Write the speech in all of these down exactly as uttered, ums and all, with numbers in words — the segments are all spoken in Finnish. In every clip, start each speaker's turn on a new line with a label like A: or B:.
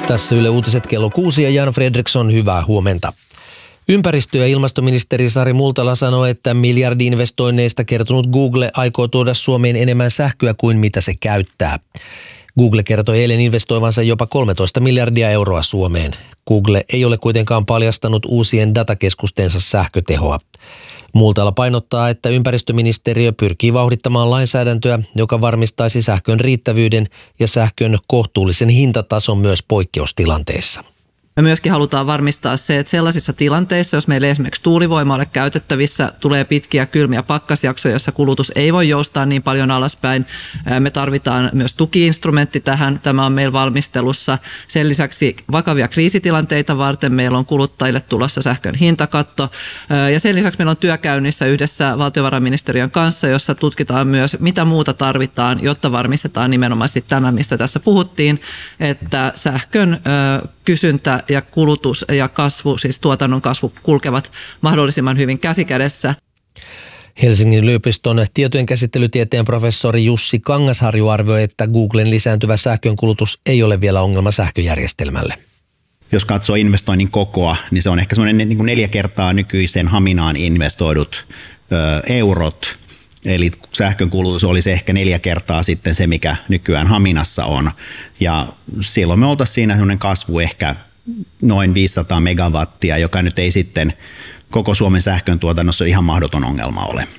A: Tässä Yle Uutiset kello kuusi ja Jan Fredriksson, hyvää huomenta. Ympäristö- ja ilmastoministeri Sari Multala sanoi, että miljardi-investoinneista kertonut Google aikoo tuoda Suomeen enemmän sähköä kuin mitä se käyttää. Google kertoi eilen investoivansa jopa kolmetoista miljardia euroa Suomeen. Google ei ole kuitenkaan paljastanut uusien datakeskustensa sähkötehoa. Multala painottaa, että ympäristöministeriö pyrkii vauhdittamaan lainsäädäntöä, joka varmistaisi sähkön riittävyyden ja sähkön kohtuullisen hintatason myös poikkeustilanteissa.
B: Me myöskin halutaan varmistaa se, että sellaisissa tilanteissa, jos meillä esimerkiksi tuulivoima ole käytettävissä, tulee pitkiä kylmiä pakkasjaksoja, jossa kulutus ei voi joustaa niin paljon alaspäin. Me tarvitaan myös tuki-instrumentti tähän. Tämä on meillä valmistelussa. Sen lisäksi vakavia kriisitilanteita varten meillä on kuluttajille tulossa sähkön hintakatto. Ja sen lisäksi meillä on työkäynnissä yhdessä valtiovarainministeriön kanssa, jossa tutkitaan myös, mitä muuta tarvitaan, jotta varmistetaan nimenomaisesti tämä, mistä tässä puhuttiin, että sähkön kysyntä ja kulutus ja kasvu, siis tuotannon kasvu, kulkevat mahdollisimman hyvin käsikädessä.
A: Helsingin yliopiston tietojenkäsittelytieteen professori Jussi Kangasharju arvioi, että Googlen lisääntyvä sähkönkulutus ei ole vielä ongelma sähköjärjestelmälle.
C: Jos katsoo investoinnin kokoa, niin se on ehkä semmoinen niin kuin neljä kertaa nykyisen Haminaan investoidut ö, eurot. Eli sähkön kulutus olisi ehkä neljä kertaa sitten se, mikä nykyään Haminassa on. Ja silloin me oltaisiin siinä semmoinen kasvu ehkä noin viisisataa megawattia, joka nyt ei sitten koko Suomen sähkön tuotannossa ihan mahdoton ongelma ole.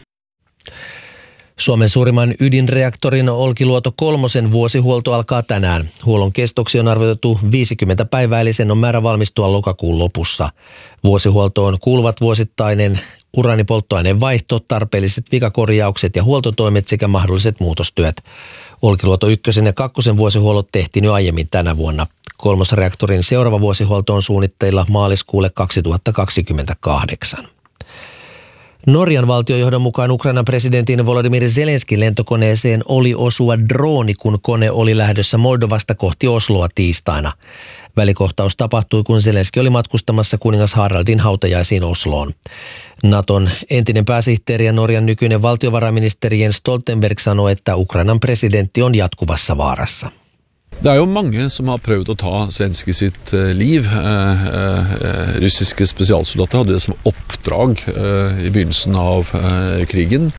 A: Suomen suurimman ydinreaktorin Olkiluoto kolmosen vuosihuolto alkaa tänään. Huollon kestoksi on arvioitu viisikymmentä päivää, eli sen on määrä valmistua lokakuun lopussa. Vuosihuoltoon kuuluvat vuosittainen uraanipolttoaineen vaihto, tarpeelliset vikakorjaukset ja huoltotoimet sekä mahdolliset muutostyöt. Olkiluoto ykkösen ja kakkosen vuosihuollot tehtiin jo aiemmin tänä vuonna. Kolmosreaktorin seuraava vuosihuolto on suunnitteilla maaliskuulle kaksituhattakaksikymmentäkahdeksan. Norjan valtiojohdon mukaan Ukrainan presidentin Volodymyr Zelenskin lentokoneeseen oli osua drooni, kun kone oli lähdössä Moldovasta kohti Osloa tiistaina. Välikohtaus tapahtui, kun Zelenski oli matkustamassa kuningas Haraldin hautajaisiin Osloon. Naton entinen pääsihteeri ja Norjan nykyinen valtiovarainministeri Jens Stoltenberg sanoi, että Ukrainan presidentti on jatkuvassa vaarassa.
D: Det er jo mange som har prøvd å ta Zelenskyj sitt liv. Eh, eh, russiske spesialsoldater hadde det som oppdrag eh, i begynnelsen av eh, krigen.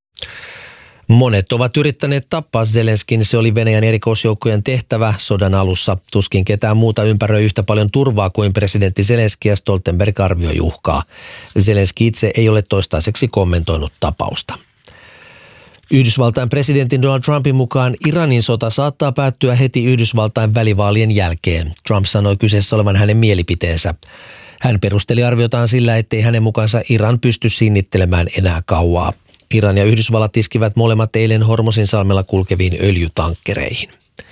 A: Monet ovat yrittäneet tappaa Zelenskin, se oli Venäjän erikoisjoukkojen tehtävä sodan alussa. Tuskin ketään muuta ympäröi yhtä paljon turvaa kuin presidentti Zelenski, ja Stoltenberg arvioi uhkaa. Zelenski itse ei ole toistaiseksi kommentoinut tapausta. Yhdysvaltain presidentin Donald Trumpin mukaan Iranin sota saattaa päättyä heti Yhdysvaltain välivaalien jälkeen. Trump sanoi kyseessä olevan hänen mielipiteensä. Hän perusteli arviotaan sillä, ettei hänen mukaansa Iran pysty sinnittelemään enää kauaa. Iran ja Yhdysvallat iskivät molemmat eilen Hormuzinsalmella kulkeviin öljytankkereihin.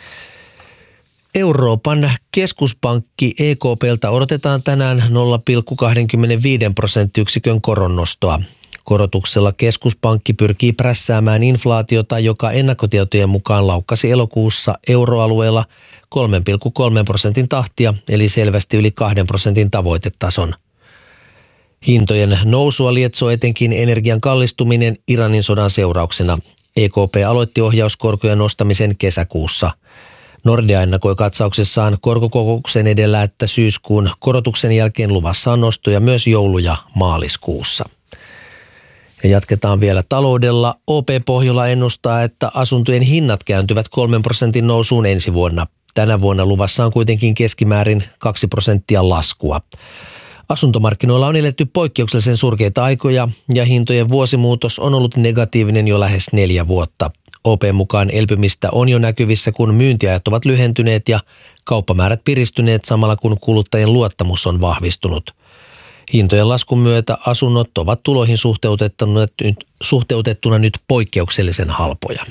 A: Euroopan keskuspankki E K P:ltä odotetaan tänään nolla pilkku kaksikymmentäviisi prosenttiyksikön koronnostoa. Korotuksella keskuspankki pyrkii prässäämään inflaatiota, joka ennakkotietojen mukaan laukkasi elokuussa euroalueella kolme pilkku kolme prosentin tahtia, eli selvästi yli kahden prosentin tavoitetason. Hintojen nousua lietsoo etenkin energian kallistuminen Iranin sodan seurauksena. E K P aloitti ohjauskorkojen nostamisen kesäkuussa. Nordea ennakoi katsauksessaan korkokokouksen edellä, että syyskuun korotuksen jälkeen luvassa on nostoja myös joulu- ja maaliskuussa. Ja jatketaan vielä taloudella. O P Pohjola ennustaa, että asuntojen hinnat kääntyvät kolmen prosentin nousuun ensi vuonna. Tänä vuonna luvassa on kuitenkin keskimäärin kaksi prosenttia laskua. Asuntomarkkinoilla on eletty poikkeuksellisen surkeita aikoja ja hintojen vuosimuutos on ollut negatiivinen jo lähes neljä vuotta. O P mukaan elpymistä on jo näkyvissä, kun myyntiajat ovat lyhentyneet ja kauppamäärät piristyneet samalla kun kuluttajien luottamus on vahvistunut. Hintojen laskun myötä asunnot ovat tuloihin suhteutettuna nyt, suhteutettuna nyt poikkeuksellisen halpoja.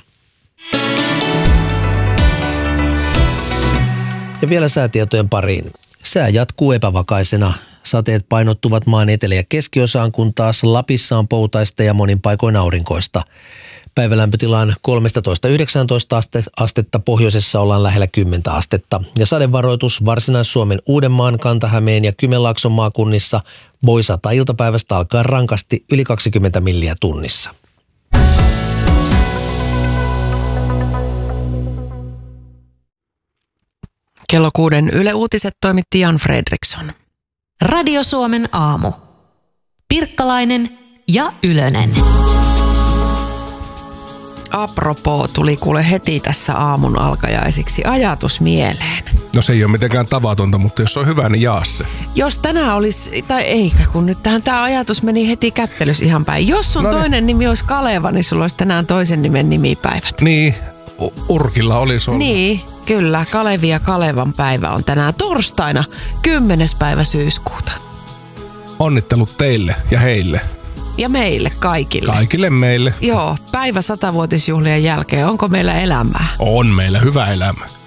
A: Ja vielä säätietojen pariin. Sää jatkuu epävakaisena. Sateet painottuvat maan etelä- ja keskiosaan, kun taas Lapissa on poutaista ja monin paikoin aurinkoista. Päivälämpötila on kolmetoista yhdeksäntoista astetta, pohjoisessa ollaan lähellä kymmentä astetta. Ja sadevaroitus Varsinais-Suomen, Uudenmaan, Kanta-Hämeen ja Kymenlaakson maakunnissa voi sataa iltapäivästä alkaen rankasti yli kaksikymmentä milliä tunnissa.
E: Kello kuuden Yle Uutiset toimitti Jan Fredriksson.
F: Radio Suomen aamu. Pirkkalainen ja Ylönen.
E: Apropos tuli kuule heti tässä aamun alkajaisiksi ajatus mieleen.
G: No se ei ole mitenkään tavatonta, mutta jos on hyvä, niin jaa se.
E: Jos tänään olisi, tai eikä, kun nyt tähän tämä ajatus meni heti kättelys ihan päin. Jos sun no toinen niin. nimi olisi Kaleva, niin sulla olisi tänään toisen nimen nimipäivät.
G: Niin, Urkilla olisi ollut.
E: Niin, kyllä. Kalevi ja Kalevan päivä on tänään torstaina, kymmenes päivä syyskuuta.
G: Onnittelut teille ja heille.
E: Ja meille kaikille.
G: Kaikille meille.
E: Joo, päivä satavuotisjuhlien jälkeen. Onko meillä elämää?
G: On meillä hyvä elämä.